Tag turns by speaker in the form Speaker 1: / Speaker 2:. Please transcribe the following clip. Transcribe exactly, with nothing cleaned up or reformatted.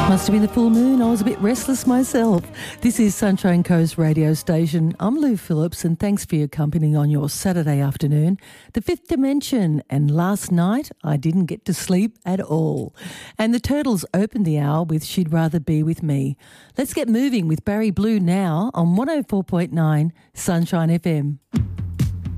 Speaker 1: Must have been the full moon. I was a bit restless myself. This is Sunshine Coast radio station. I'm Lou Phillips, and thanks for your company on your Saturday afternoon. The Fifth Dimension, and last night I didn't get to sleep at all. And the Turtles opened the hour with She'd Rather Be With Me. Let's get moving with Barry Blue now on one oh four point nine Sunshine F M.